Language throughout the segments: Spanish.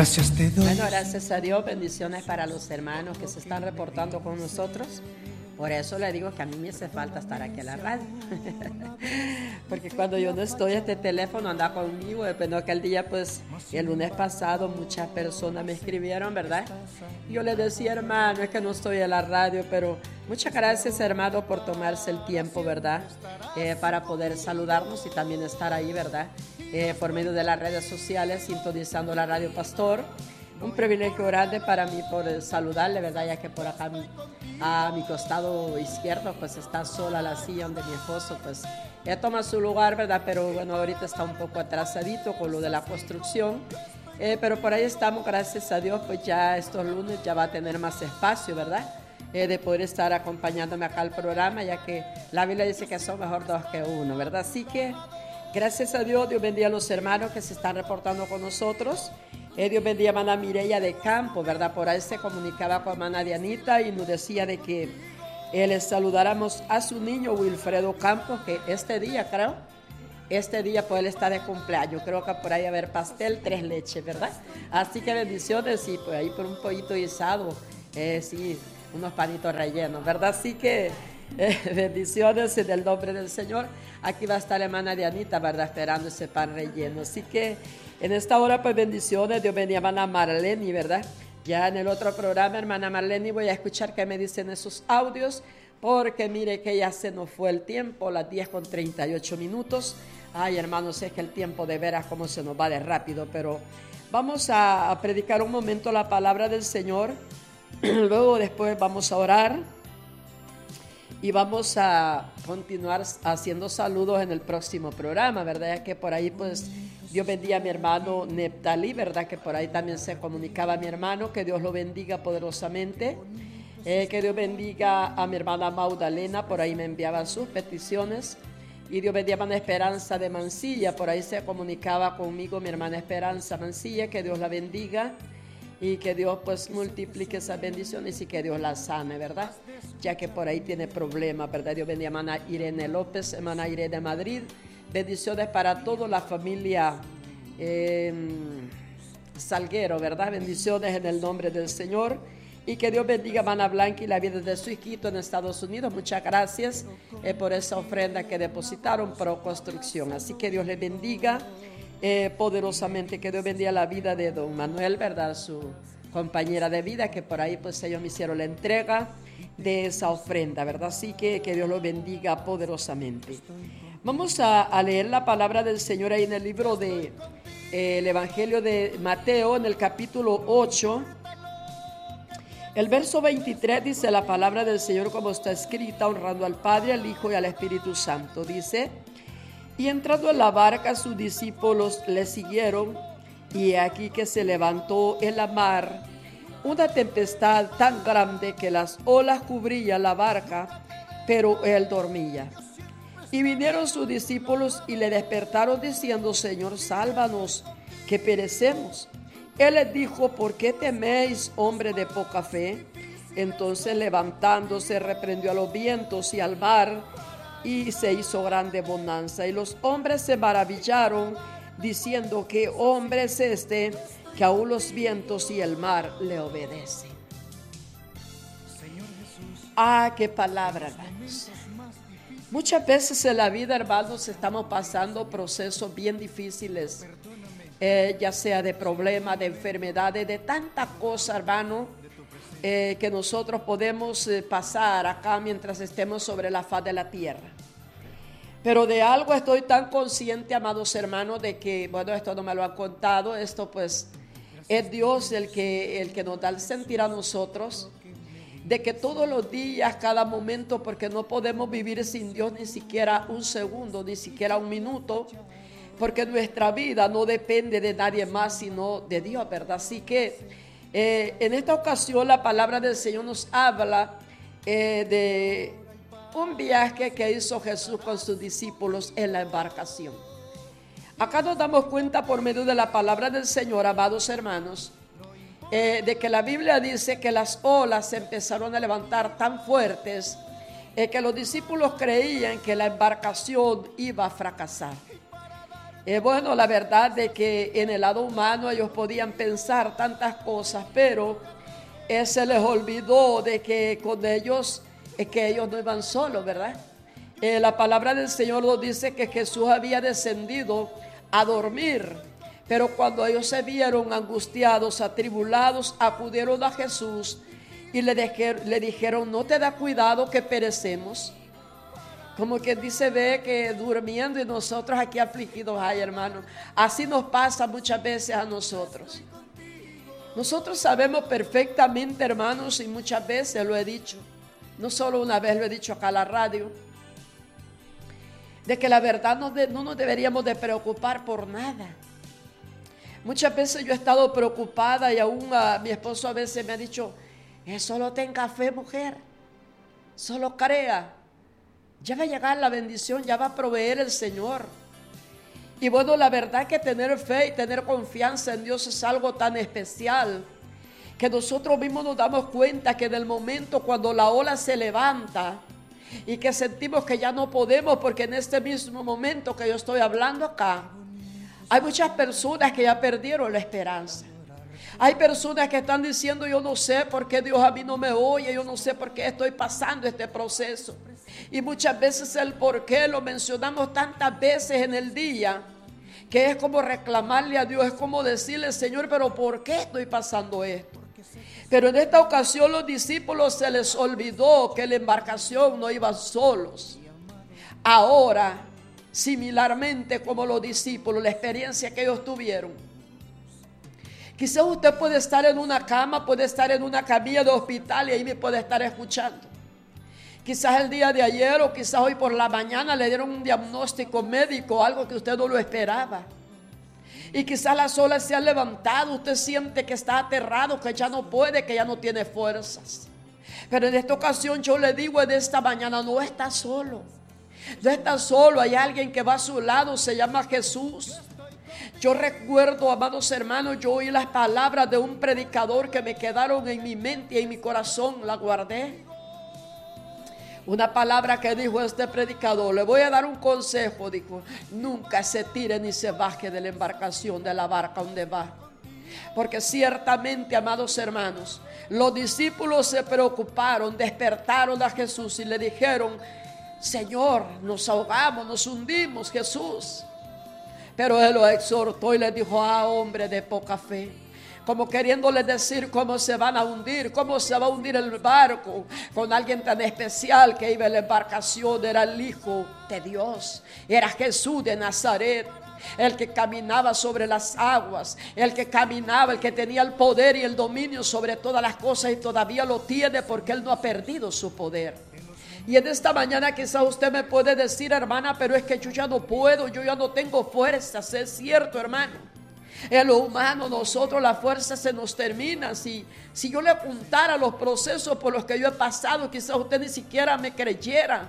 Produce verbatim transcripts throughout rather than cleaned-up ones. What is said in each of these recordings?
Gracias te doy. Bueno, gracias a Dios, bendiciones para los hermanos que se están reportando con nosotros. Por eso le digo que a mí me hace falta estar aquí en la radio. Porque cuando yo no estoy, este teléfono anda conmigo. Depende que el día, pues, el lunes pasado, muchas personas me escribieron, ¿verdad? Yo les decía, hermano, es que no estoy en la radio, pero muchas gracias, hermano, por tomarse el tiempo, ¿verdad? Eh, para poder saludarnos y también estar ahí, ¿verdad? Eh, por medio de las redes sociales, sintonizando la Radio Pastor. Un privilegio grande para mí por saludarle, ¿verdad? Ya que por acá mi, a mi costado izquierdo pues está sola la silla donde mi esposo pues ya toma su lugar, ¿verdad? Pero bueno, ahorita está un poco atrasadito con lo de la construcción. Eh, pero por ahí estamos, gracias a Dios, pues ya estos lunes ya va a tener más espacio, ¿verdad? Eh, de poder estar acompañándome acá al programa, ya que la Biblia dice que son mejor dos que uno, ¿verdad? Así que gracias a Dios, Dios bendiga a los hermanos que se están reportando con nosotros. Eh, Dios bendiga a hermana Mireya de Campo, ¿verdad? Por ahí se comunicaba con hermana Dianita y nos decía de que eh, les saludáramos a su niño Wilfredo Campos, que este día, creo, este día pues él está de cumpleaños. Creo que por ahí va a haber pastel, tres leches, ¿verdad? Así que bendiciones y pues ahí por un pollito guisado, eh, sí, unos panitos rellenos, ¿verdad? Así que eh, bendiciones en el nombre del Señor. Aquí va a estar la hermana Dianita, ¿verdad? Esperando ese pan relleno. Así que en esta hora, pues bendiciones. Dios bendiga a hermana Marlene, ¿verdad? Ya en el otro programa, hermana Marlene, voy a escuchar qué me dicen esos audios, porque mire que ya se nos fue el tiempo, las diez con treinta y ocho minutos. Ay, hermanos, es que el tiempo de veras cómo se nos va de rápido, pero vamos a, a predicar un momento la palabra del Señor. Luego después vamos a orar y vamos a continuar haciendo saludos en el próximo programa, ¿verdad? Ya que por ahí pues Dios bendiga a mi hermano Neptalí, ¿verdad? Que por ahí también se comunicaba a mi hermano, que Dios lo bendiga poderosamente. Eh, que Dios bendiga a mi hermana Magdalena, por ahí me enviaban sus peticiones. Y Dios bendiga a mi hermana Esperanza de Mansilla, por ahí se comunicaba conmigo mi hermana Esperanza Mansilla, que Dios la bendiga. Y que Dios pues multiplique esas bendiciones y que Dios la sane, ¿verdad? Ya que por ahí tiene problemas, ¿verdad? Dios bendiga a hermana Irene López, hermana Irene Madrid. Bendiciones para toda la familia eh, Salguero, ¿verdad? Bendiciones en el nombre del Señor. Y que Dios bendiga a hermana Blanca y la vida de su hijito en Estados Unidos. Muchas gracias eh, por esa ofrenda que depositaron pro construcción. Así que Dios les bendiga. Eh, poderosamente, que Dios bendiga la vida de don Manuel, ¿verdad? Su compañera de vida, que por ahí pues ellos me hicieron la entrega de esa ofrenda, ¿verdad? Así que que Dios los bendiga poderosamente. Vamos a, a leer la palabra del Señor ahí en el libro de eh, el Evangelio de Mateo, en el capítulo ocho. El verso veintitrés dice la palabra del Señor como está escrita, honrando al Padre, al Hijo y al Espíritu Santo. Dice: y entrando en la barca, sus discípulos le siguieron, y aquí que se levantó en la mar una tempestad tan grande que las olas cubrían la barca, pero él dormía. Y vinieron sus discípulos y le despertaron diciendo: Señor, sálvanos, que perecemos. Él les dijo: ¿por qué teméis, hombre de poca fe? Entonces, levantándose, reprendió a los vientos y al mar, y se hizo grande bonanza. Y los hombres se maravillaron, diciendo: ¿qué hombre es este, que aún los vientos y el mar le obedecen? Ah, qué palabra, hermanos. Muchas veces en la vida, hermanos, estamos pasando procesos bien difíciles, eh, ya sea de problemas, de enfermedades, de tantas cosas, hermano, eh, que nosotros podemos eh, pasar acá mientras estemos sobre la faz de la tierra. Pero de algo estoy tan consciente, amados hermanos, de que, bueno, esto no me lo han contado, esto pues es Dios el que, el que nos da el sentir a nosotros, de que todos los días, cada momento, porque no podemos vivir sin Dios ni siquiera un segundo, ni siquiera un minuto, porque nuestra vida no depende de nadie más sino de Dios, ¿verdad? Así que eh, en esta ocasión la palabra del Señor nos habla eh, de un viaje que hizo Jesús con sus discípulos en la embarcación. Acá nos damos cuenta por medio de la palabra del Señor, amados hermanos, eh, de que la Biblia dice que las olas se empezaron a levantar tan fuertes eh, que los discípulos creían que la embarcación iba a fracasar. Eh, bueno, la verdad de que en el lado humano ellos podían pensar tantas cosas, pero eh, se les olvidó de que con ellos, eh, que ellos no iban solos, ¿verdad? Eh, la palabra del Señor nos dice que Jesús había descendido a dormir, pero cuando ellos se vieron angustiados, atribulados, acudieron a Jesús y le, dejé, le dijeron, ¿no te da cuidado que perecemos? Como quien dice, ve que durmiendo y nosotros aquí afligidos hay, hermano. Así nos pasa muchas veces a nosotros. Nosotros sabemos perfectamente, hermanos, y muchas veces lo he dicho, no solo una vez lo he dicho acá a la radio, de que la verdad no, de, no nos deberíamos de preocupar por nada. Muchas veces yo he estado preocupada y aún a, mi esposo a veces me ha dicho, eh, solo tenga fe, mujer, solo crea. Ya va a llegar la bendición, ya va a proveer el Señor. Y bueno, la verdad que tener fe y tener confianza en Dios es algo tan especial que nosotros mismos nos damos cuenta que en el momento cuando la ola se levanta y que sentimos que ya no podemos, porque en este mismo momento que yo estoy hablando acá, hay muchas personas que ya perdieron la esperanza. Hay personas que están diciendo, yo no sé por qué Dios a mí no me oye, yo no sé por qué estoy pasando este proceso. Y muchas veces el por qué lo mencionamos tantas veces en el día, que es como reclamarle a Dios, es como decirle, Señor, pero ¿por qué estoy pasando esto? Pero en esta ocasión los discípulos se les olvidó que la embarcación no iban solos. Ahora, similarmente como los discípulos, la experiencia que ellos tuvieron, quizás usted puede estar en una cama, puede estar en una camilla de hospital y ahí me puede estar escuchando. Quizás el día de ayer o quizás hoy por la mañana le dieron un diagnóstico médico, algo que usted no lo esperaba. Y quizás las olas se han levantado, usted siente que está aterrado, que ya no puede, que ya no tiene fuerzas. Pero en esta ocasión yo le digo en esta mañana, no está solo. No está solo, hay alguien que va a su lado, se llama Jesús. Yo recuerdo, amados hermanos, yo oí las palabras de un predicador que me quedaron en mi mente y en mi corazón, la guardé. Una palabra que dijo este predicador, le voy a dar un consejo, dijo, nunca se tire ni se baje de la embarcación, de la barca donde va. Porque ciertamente, amados hermanos, los discípulos se preocuparon, despertaron a Jesús y le dijeron, Señor, nos ahogamos, nos hundimos, Jesús. Pero Él lo exhortó y le dijo, ah, hombre de poca fe. Como queriéndole decir cómo se van a hundir, cómo se va a hundir el barco con alguien tan especial que iba en la embarcación. Era el Hijo de Dios, era Jesús de Nazaret, el que caminaba sobre las aguas, el que caminaba, el que tenía el poder y el dominio sobre todas las cosas y todavía lo tiene porque Él no ha perdido su poder. Y en esta mañana quizás usted me puede decir, hermana, pero es que yo ya no puedo, yo ya no tengo fuerzas. Es cierto, hermano. En lo humano nosotros la fuerza se nos termina. Si, si yo le contara los procesos por los que yo he pasado, quizás usted ni siquiera me creyera.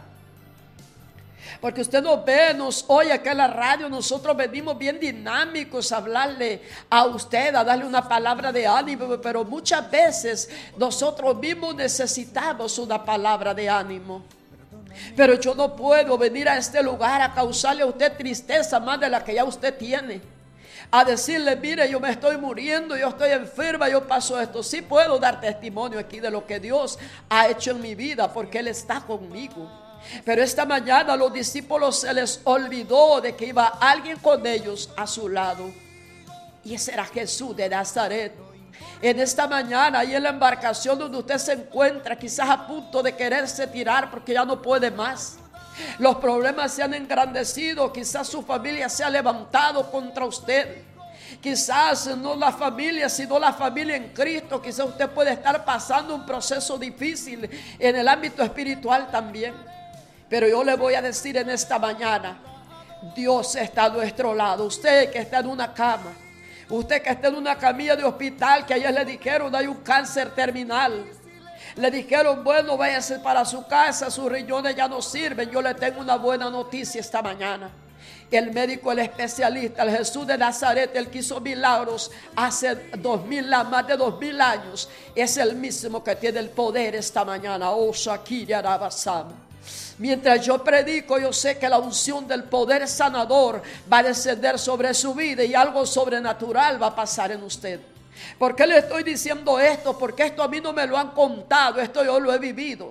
Porque usted nos ve, nos oye acá en la radio, nosotros venimos bien dinámicos a hablarle a usted, a darle una palabra de ánimo, pero muchas veces nosotros mismos necesitamos una palabra de ánimo. Pero yo no puedo venir a este lugar a causarle a usted tristeza más de la que ya usted tiene. A decirle, mire, yo me estoy muriendo, yo estoy enferma, yo paso esto. Sí puedo dar testimonio aquí de lo que Dios ha hecho en mi vida, porque Él está conmigo. Pero esta mañana a los discípulos se les olvidó de que iba alguien con ellos a su lado. Y ese era Jesús de Nazaret. En esta mañana, ahí en la embarcación donde usted se encuentra, quizás a punto de quererse tirar porque ya no puede más. Los problemas se han engrandecido, quizás su familia se ha levantado contra usted. Quizás no la familia, sino la familia en Cristo. Quizás usted puede estar pasando un proceso difícil en el ámbito espiritual también. Pero yo le voy a decir en esta mañana, Dios está a nuestro lado. Usted que está en una cama, usted que está en una camilla de hospital, que ayer le dijeron hay un cáncer terminal. Le dijeron, bueno, váyase para su casa, sus riñones ya no sirven. Yo le tengo una buena noticia esta mañana. El médico, el especialista, el Jesús de Nazaret, el que hizo milagros hace dos mil, más de dos mil años, es el mismo que tiene el poder esta mañana. Oh, Shakira Rabasama. Mientras yo predico, yo sé que la unción del poder sanador va a descender sobre su vida y algo sobrenatural va a pasar en usted. ¿Por qué le estoy diciendo esto? Porque esto a mí no me lo han contado, esto yo lo he vivido.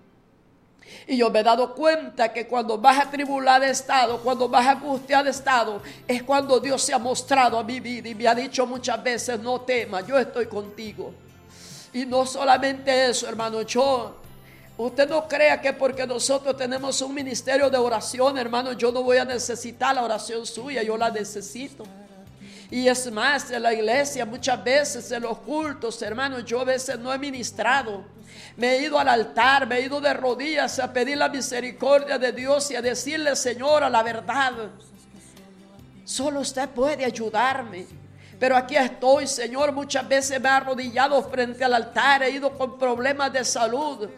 Y yo me he dado cuenta que cuando más atribulado he estado, cuando más angustiado he estado, es cuando Dios se ha mostrado a mi vida y me ha dicho muchas veces: no temas, yo estoy contigo. Y no solamente eso, hermano, yo... Usted no crea que porque nosotros tenemos un ministerio de oración, hermano, yo no voy a necesitar la oración suya, yo la necesito. Y es más, en la iglesia muchas veces, en los cultos, hermano, yo a veces no he ministrado. Me he ido al altar, me he ido de rodillas a pedir la misericordia de Dios y a decirle: Señora, la verdad, solo usted puede ayudarme. Pero aquí estoy, Señor, muchas veces me he arrodillado frente al altar, he ido con problemas de salud.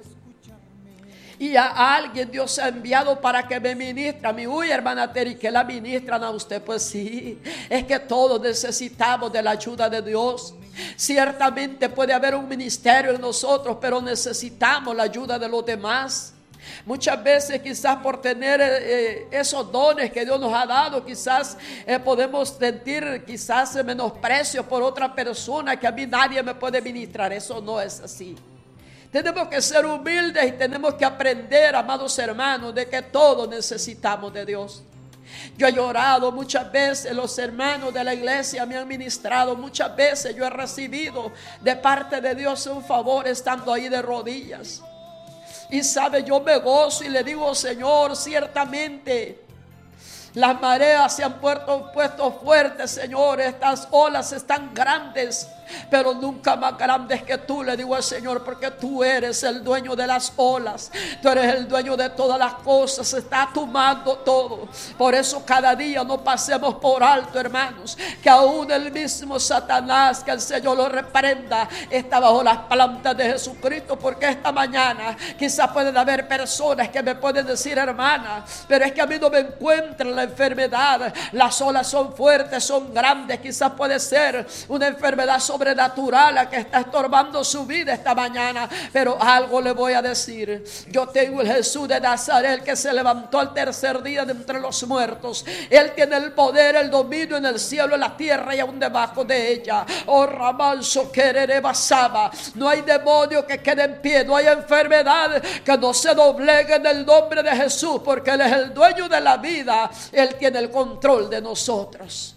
Y a alguien Dios ha enviado para que me ministre a mí. Uy, hermana Terry, ¿que la ministran a usted? Pues sí, es que todos necesitamos de la ayuda de Dios. Ciertamente puede haber un ministerio en nosotros, pero necesitamos la ayuda de los demás. Muchas veces quizás por tener eh, esos dones que Dios nos ha dado, quizás eh, podemos sentir quizás menosprecio por otra persona, que a mí nadie me puede ministrar. Eso no es así. Tenemos que ser humildes y tenemos que aprender, amados hermanos, de que todos necesitamos de Dios. Yo he llorado muchas veces, los hermanos de la iglesia me han ministrado muchas veces. Yo he recibido de parte de Dios un favor estando ahí de rodillas. Y sabe, yo me gozo y le digo: Señor, ciertamente las mareas se han puesto, puesto fuertes, Señor. Estas olas están grandes, pero nunca más grandes que tú, le digo al Señor, porque tú eres el dueño de las olas, tú eres el dueño de todas las cosas, está tomando todo. Por eso cada día no pasemos por alto, hermanos, que aún el mismo Satanás, que el Señor lo reprenda, está bajo las plantas de Jesucristo. Porque esta mañana quizás pueden haber personas que me pueden decir: hermana, pero es que a mí no me encuentra la enfermedad, las olas son fuertes, son grandes. Quizás puede ser una enfermedad sobre sobrenatural a que está estorbando su vida esta mañana. Pero algo le voy a decir: yo tengo el Jesús de Nazaret, que se levantó al tercer día de entre los muertos. Él tiene el poder, el dominio en el cielo, en la tierra y aún debajo de ella. Oh, Ramanso Querere Basaba. No hay demonio que quede en pie, no hay enfermedad que no se doblegue en el nombre de Jesús, porque Él es el dueño de la vida. Él tiene el control de nosotros.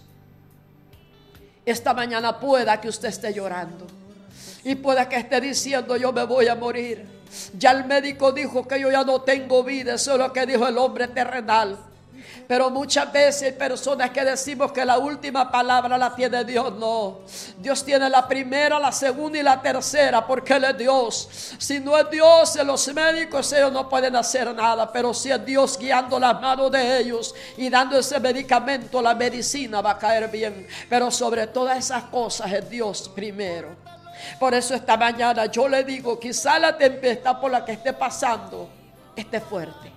Esta mañana pueda que usted esté llorando y pueda que esté diciendo: yo me voy a morir. Ya el médico dijo que yo ya no tengo vida. Eso es lo que dijo el hombre terrenal. Pero muchas veces hay personas que decimos que la última palabra la tiene Dios. No, Dios tiene la primera, la segunda y la tercera, porque Él es Dios. Si no es Dios, en los médicos ellos no pueden hacer nada. Pero si es Dios guiando las manos de ellos y dando ese medicamento, la medicina va a caer bien. Pero sobre todas esas cosas es Dios primero. Por eso esta mañana yo le digo: quizá la tempestad por la que esté pasando esté fuerte.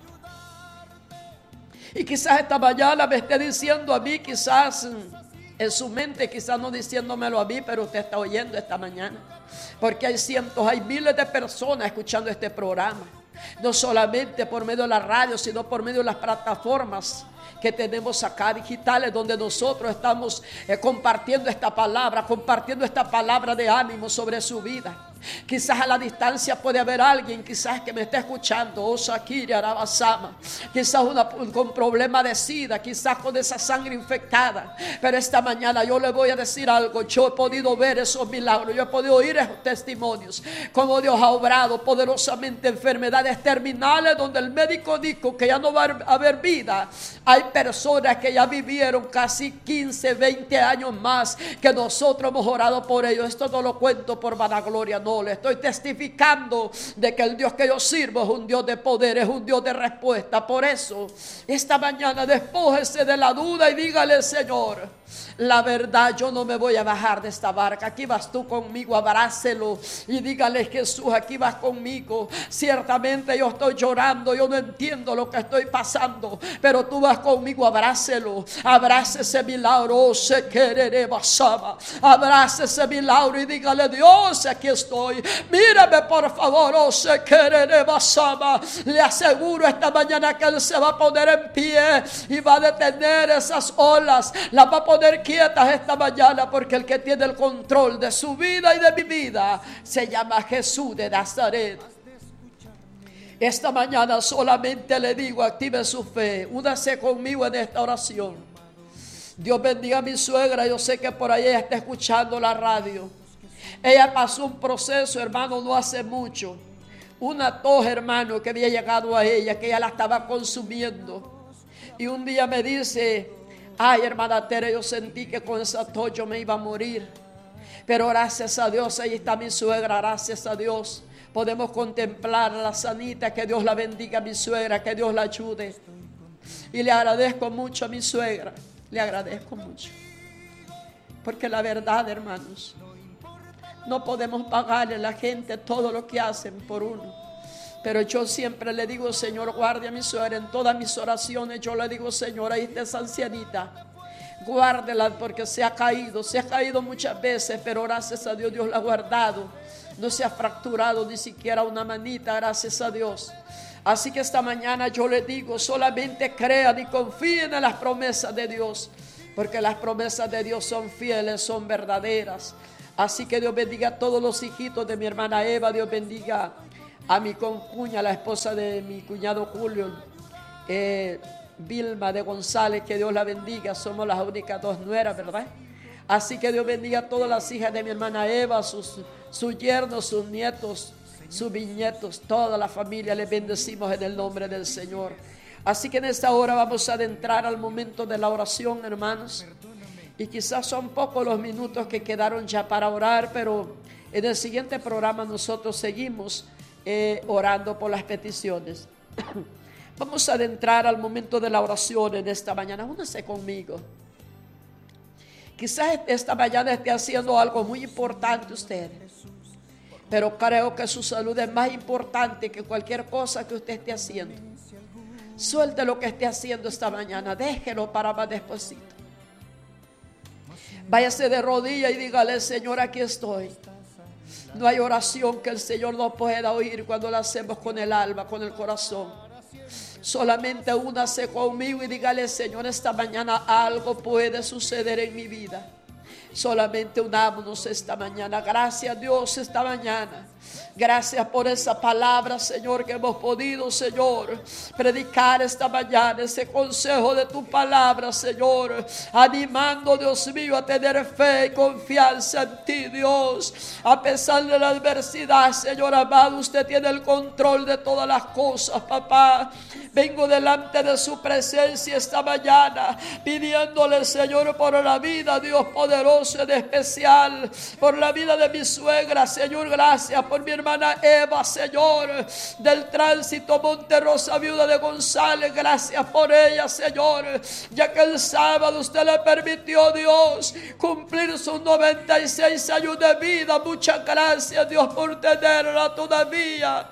Y quizás esta mañana me esté diciendo a mí, quizás en su mente, quizás no diciéndomelo a mí, pero usted está oyendo esta mañana. Porque hay cientos, hay miles de personas escuchando este programa. No solamente por medio de la radio, sino por medio de las plataformas que tenemos acá digitales, donde nosotros estamos eh, compartiendo esta palabra, compartiendo esta palabra de ánimo sobre su vida. Quizás a la distancia puede haber alguien, quizás que me esté escuchando, oh Shakiri Arabasama, quizás una, con problema de sida, quizás con esa sangre infectada. Pero esta mañana yo le voy a decir algo: yo he podido ver esos milagros, yo he podido oír esos testimonios, como Dios ha obrado poderosamente enfermedades terminales donde el médico dijo que ya no va a haber vida. Hay personas que ya vivieron casi quince, veinte años más que nosotros hemos orado por ellos. Esto no lo cuento por vanagloria, no, le estoy testificando de que el Dios que yo sirvo es un Dios de poder, es un Dios de respuesta. Por eso esta mañana despójese de la duda y dígale: Señor, La verdad, yo no me voy a bajar de esta barca. Aquí vas tú conmigo, abrácelo y dígale: Jesús, aquí vas conmigo. Ciertamente yo estoy llorando, yo no entiendo lo que estoy pasando, pero tú vas conmigo, abrácelo. Abrace ese milagro, se quereré basaba. Abrace ese milagro y dígale: Dios, aquí estoy. Mírame por favor, oh, se quereré basaba. Le aseguro esta mañana que Él se va a poner en pie y va a detener esas olas. Las va a poner quietas esta mañana, porque el que tiene el control de su vida y de mi vida se llama Jesús de Nazaret. Esta mañana solamente le digo: active su fe, únase conmigo en esta oración. Dios bendiga a mi suegra. Yo sé que por ahí ella está escuchando la radio. Ella pasó un proceso, hermano, no hace mucho. Una tos, hermano, que había llegado a ella, que ella la estaba consumiendo. Y un día me dice: ay, hermana Tere, yo sentí que con esa tos yo me iba a morir. Pero gracias a Dios, ahí está mi suegra, gracias a Dios. Podemos contemplar a la sanita. Que Dios la bendiga a mi suegra, que Dios la ayude. Y le agradezco mucho a mi suegra, le agradezco mucho. Porque la verdad, hermanos, no podemos pagarle a la gente todo lo que hacen por uno. Pero yo siempre le digo: Señor, guarde a mi suegra. En todas mis oraciones yo le digo: Señor, ahí está esa ancianita, guárdela, porque se ha caído, se ha caído muchas veces, pero gracias a Dios, Dios la ha guardado. No se ha fracturado ni siquiera una manita, gracias a Dios. Así que esta mañana yo le digo: solamente crean y confíen en las promesas de Dios, porque las promesas de Dios son fieles, son verdaderas. Así que Dios bendiga a todos los hijitos de mi hermana Eva. Dios bendiga a mi concuña, la esposa de mi cuñado Julio, eh, Vilma de González, que Dios la bendiga. Somos las únicas dos nueras, ¿verdad? Así que Dios bendiga a todas las hijas de mi hermana Eva, sus, sus yernos, sus nietos, sus bisnietos, toda la familia. Les bendecimos en el nombre del Señor. Así que en esta hora vamos a adentrar al momento de la oración, hermanos. Y quizás son pocos los minutos que quedaron ya para orar, pero en el siguiente programa nosotros seguimos Eh, orando por las peticiones. Vamos a adentrar al momento de la oración en esta mañana. Únase conmigo. Quizás esta mañana esté haciendo algo muy importante usted, pero creo que su salud es más importante que cualquier cosa que usted esté haciendo. Suelte lo que esté haciendo esta mañana, déjelo para más despuesito. Váyase de rodillas y dígale: Señor, aquí estoy. No hay oración que el Señor no pueda oír cuando la hacemos con el alma, con el corazón. Solamente únase conmigo y dígale: Señor, esta mañana algo puede suceder en mi vida. Solamente unámonos esta mañana. Gracias, Dios, esta mañana. Gracias por esa palabra, Señor, que hemos podido, Señor, predicar esta mañana. Ese consejo de tu palabra, Señor, animando, Dios mío, a tener fe y confianza en ti, Dios. A pesar de la adversidad, Señor amado, usted tiene el control de todas las cosas, papá. Vengo delante de su presencia esta mañana, pidiéndole, Señor, por la vida, Dios poderoso, en especial por la vida de mi suegra, Señor. Gracias por mi hermana Eva, Señor, del tránsito Monterrosa, viuda de González. Gracias por ella, Señor, ya que el sábado usted le permitió, Dios, cumplir sus noventa y seis años de vida. Muchas gracias, Dios, por tenerla todavía.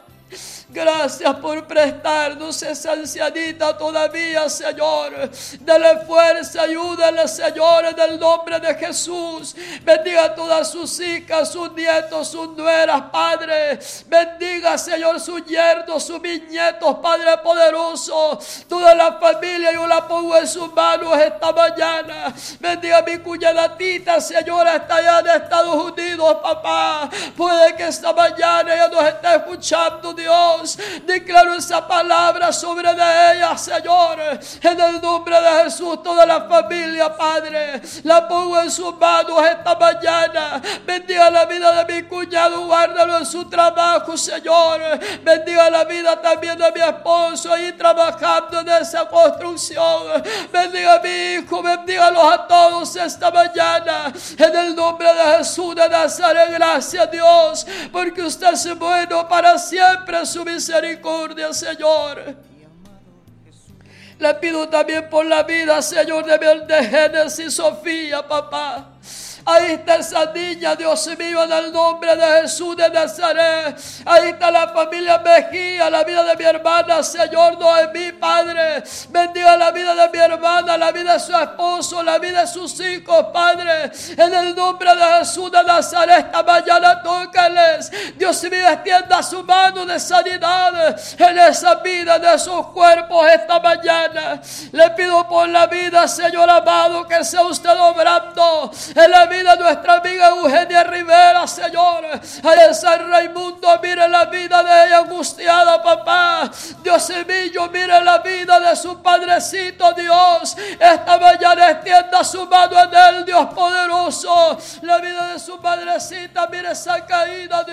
Gracias por prestarnos esa ancianita todavía, Señor. Dale fuerza, ayúdale, Señor, en el nombre de Jesús. Bendiga a todas sus hijas, sus nietos, sus nueras, Padre. Bendiga, Señor, sus yernos, sus bisnietos, Padre poderoso. Toda la familia yo la pongo en sus manos esta mañana. Bendiga a mi cuñada Tita, Señor, hasta allá de Estados Unidos, papá. Puede que esta mañana ella nos esté escuchando, Dios. Declaro esa palabra sobre de ella, Señor, en el nombre de Jesús. Toda la familia, Padre, la pongo en sus manos esta mañana. Bendiga la vida de mi cuñado, guárdalo en su trabajo, Señor. Bendiga la vida también de mi esposo ahí trabajando en esa construcción. Bendiga a mi hijo, bendígalos a todos esta mañana, en el nombre de Jesús de Nazaret. Gracias, Dios, porque usted es bueno para siempre. Su misericordia, Señor. Le pido también por la vida, Señor, de, de Génesis Sofía, papá. Ahí está esa niña, Dios mío, en el nombre de Jesús de Nazaret. Ahí está la familia Mejía, la vida de mi hermana, Señor, Noemí, Padre. Bendiga la vida de mi hermana, la vida de su esposo, la vida de sus hijos, Padre. En el nombre de Jesús de Nazaret, esta mañana tócales. Dios mío, extienda su mano de sanidad en esa vida, de esos cuerpos esta mañana. Le pido por la vida, Señor amado, que sea usted obrando en la vida de nuestra amiga Eugenia Rivera, Señor. Allá en San Raimundo, mire la vida de ella angustiada, papá. Dios mío, mire la vida de su padrecito, Dios. Esta mañana extienda su mano en él, Dios poderoso. La vida de su padrecita, mire esa caída, Dios.